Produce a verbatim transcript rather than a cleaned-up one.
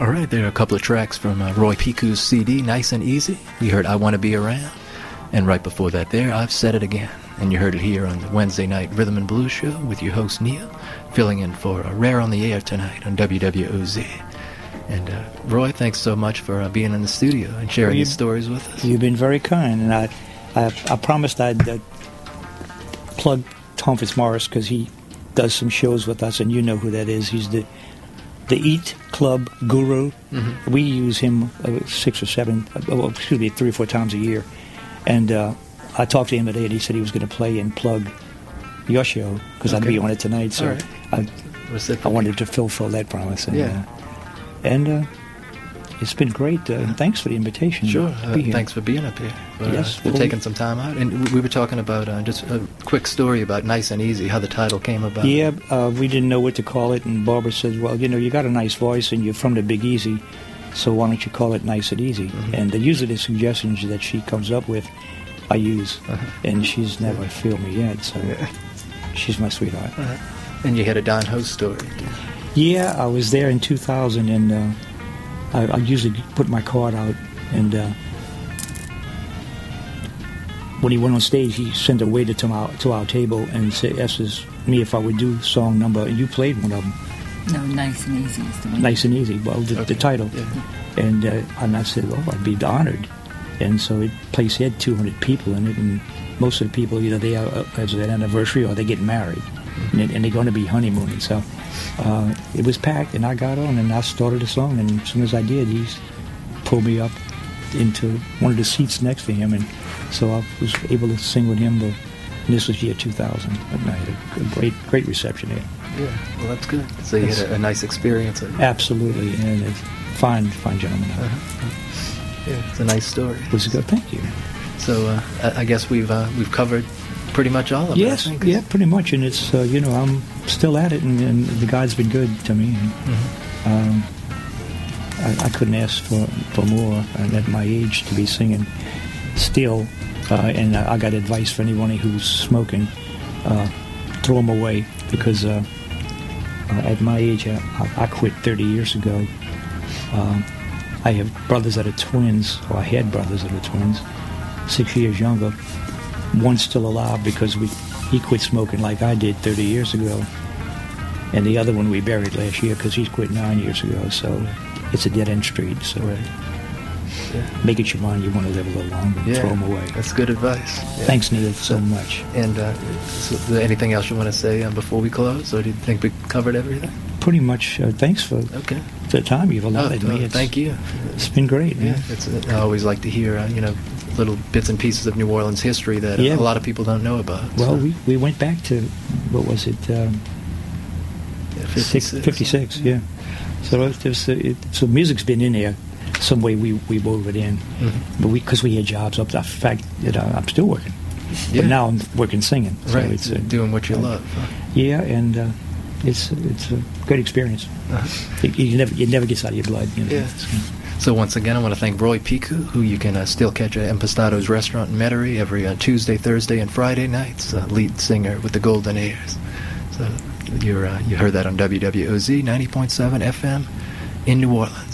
All right, there are a couple of tracks from uh, Roy Piku's C D, Nice and Easy. We heard I Want to Be Around. And right before that there, I've Said It Again. And you heard it here on the Wednesday night Rhythm and Blues show with your host Neil, filling in for uh, Rare on the Air tonight on W W O Z. And uh, Roy, thanks so much for uh, being in the studio and sharing well, these stories with us. You've been very kind, and I, I, I promised I'd uh, plug Tom Fitzmaurice because he does some shows with us, and you know who that is. He's the the Eat Club guru. Mm-hmm. We use him uh, six or seven, uh, well, excuse me, three or four times a year. And uh, I talked to him today, and he said he was going to play and plug your show because okay. I'd be on it tonight. So right. I, I wanted to fulfill that promise. And, yeah. Uh, and uh, it's been great. Uh, thanks for the invitation. Sure. To uh, be here. Thanks for being up here. For, yes. Uh, for well, taking some time out. And we were talking about uh, just a quick story about Nice and Easy, how the title came about. Yeah, uh, we didn't know what to call it, and Barbara said, well, you know, you got a nice voice, and you're from the Big Easy, so why don't you call it Nice and Easy? Mm-hmm. And the, usually the suggestions that she comes up with, I use, uh-huh. and she's never failed me yet, so yeah. She's my sweetheart. Uh-huh. And you had a Don Host story. Yeah, I was there in two thousand, and uh, I, I usually put my card out, and uh, when he went on stage, he sent a waiter to our, to our table and said, asked me if I would do song number, and you played one of them. No, Nice and Easy is the one. Nice and Easy, well, the, okay. the title. Yeah. And, uh, and I said, oh, I'd be honored. And so the place had two hundred people in it, and most of the people, either they are as an anniversary or they get married, mm-hmm. and, and they're going to be honeymooning. So uh, it was packed, and I got on, and I started a song, and as soon as I did, he pulled me up into one of the seats next to him, and so I was able to sing with him. But this was year two thousand, and I had a, a great, great reception there. Yeah, well, that's good. So you it's, had a, a nice experience. Absolutely, and it's fine, fine gentleman. Uh-huh. Yeah, it's a nice story. It was good. Thank you. So uh, I, I guess we've uh, we've covered pretty much all of yes, it. Yes, yeah, pretty much. And it's uh, you know I'm still at it, and, and the God's been good to me. And, mm-hmm. um, I, I couldn't ask for for more and at my age to be singing still. Uh, and I, I got advice for anyone who's smoking: uh, throw them away because uh, uh, at my age, I, I quit thirty years ago. Um, I have brothers that are twins, or I had brothers that are twins, six years younger. One's still alive because we he quit smoking like I did thirty years ago. And the other one we buried last year because he's quit nine years ago. So it's a dead-end street. So right. yeah. make it your mind you want to live a little longer and yeah. throw them away. That's good advice. Yeah. Thanks, Neil, so, so much. And uh, so is there anything else you want to say um, before we close, or do you think we covered everything? Pretty much. Uh, thanks for okay. the time you've allotted oh, me. Oh, thank you. It's been great. Yeah, man. it's, I always like to hear uh, you know little bits and pieces of New Orleans history that yeah. a lot of people don't know about. Well, so. we, we went back to what was it? Um, yeah, fifty-six. fifty-six. Yeah. So there's uh, it, so music's been in there. Some way we, we wove it in, mm-hmm. but we because we had jobs up. In fact, you know, I'm still working, yeah. but now I'm working singing. So right, it's uh, doing what you uh, love. Huh? Yeah, and uh, it's it's a great experience. Uh-huh. It, you never it never gets out of your blood. You know? Yeah. So once again, I want to thank Roy Piku, who you can uh, still catch at Empastado's Restaurant in Metairie every uh, Tuesday, Thursday, and Friday nights. Uh, lead singer with the Golden Ears. So you're uh, you heard that on W W O Z ninety point seven F M in New Orleans.